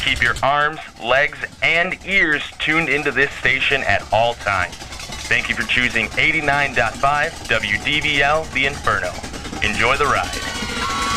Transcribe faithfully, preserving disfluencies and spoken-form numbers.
Keep your arms, legs, and ears tuned into this station at all times. Thank you for choosing eighty-nine point five W D V L The Inferno. Enjoy the ride.